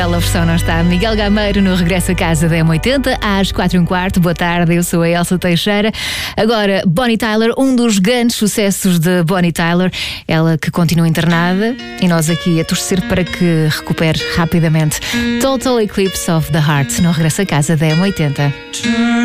A versão não está. Miguel Gameiro no Regresso a Casa da M80 às 4h15. Boa tarde, eu sou a Elsa Teixeira. Agora, Bonnie Tyler, um dos grandes sucessos de Bonnie Tyler, ela que continua internada e nós aqui a torcer para que recupere rapidamente. Total Eclipse of the Heart no Regresso a Casa da M80.